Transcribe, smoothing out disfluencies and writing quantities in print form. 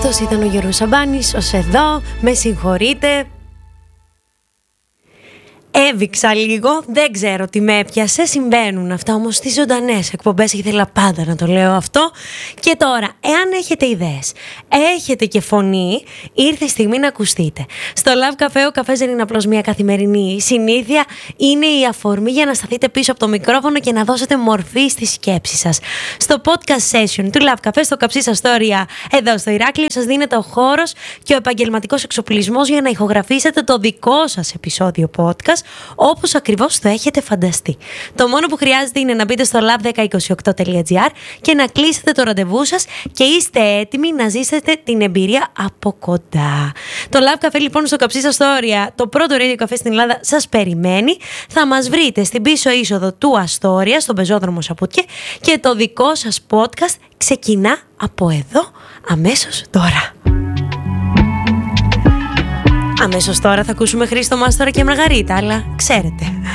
Αυτός ήταν ο Γιώργος Σαμπάνης, ως εδώ, με συγχωρείτε. Έβηξα λίγο, δεν ξέρω τι με έπιασε, συμβαίνουν αυτά όμως στις ζωντανές εκπομπές, ήθελα πάντα να το λέω αυτό. Και τώρα, εάν έχετε ιδέες, έχετε και φωνή, ήρθε η στιγμή να ακουστείτε. Στο Love Cafe ο καφές δεν είναι απλώς μια καθημερινή συνήθεια, είναι η αφορμή για να σταθείτε πίσω από το μικρόφωνο και να δώσετε μορφή στη σκέψη σας. Στο podcast session του Love Cafe, στο καψί σας story εδώ στο Ηράκλειο, σας δίνεται ο χώρος και ο επαγγελματικός εξοπλισμός για να ηχογραφήσετε το δικό σας επεισόδιο podcast, όπως ακριβώς το έχετε φανταστεί. Το μόνο που χρειάζεται είναι να μπείτε στο love1028.gr και να κλείσετε το ραντεβού σας και είστε έτοιμοι να ζήσετε την εμπειρία από κοντά. Το Love Cafe λοιπόν στο καψί σας story, το πρώτο radio καφέ στην Ελλάδα, σας περιμένει. Θα μας βρείτε στην πίσω είσοδο του Αστόρια, στον πεζόδρομο Σαπουτιέ, και το δικό σας podcast ξεκινά από εδώ αμέσως τώρα. Αμέσως τώρα θα ακούσουμε Χρήστο Μάστορα και Μαργαρίτα, αλλά ξέρετε.